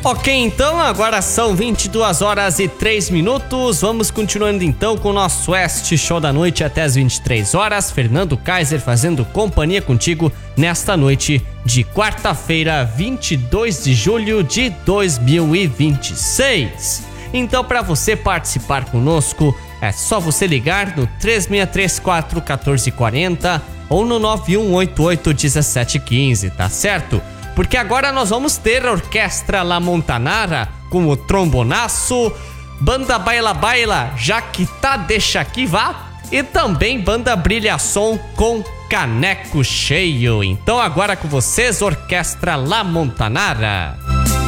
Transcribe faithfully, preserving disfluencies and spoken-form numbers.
Ok, então agora são vinte e duas horas e três minutos. Vamos continuando então com o nosso West Show da noite até as vinte e três horas. Fernando Kaiser fazendo companhia contigo nesta noite de quarta-feira, vinte e dois de julho de dois mil e vinte e seis. Então, para você participar conosco, é só você ligar no três seis três quatro um quatro quatro zero ou no nove um oito oito um sete um cinco, tá certo? Porque agora nós vamos ter a Orquestra La Montanara com o trombonaço, Banda Baila Baila, Já Que Tá Deixa Que Vá, e também Banda Brilha Som com Caneco Cheio. Então agora com vocês, Orquestra La Montanara.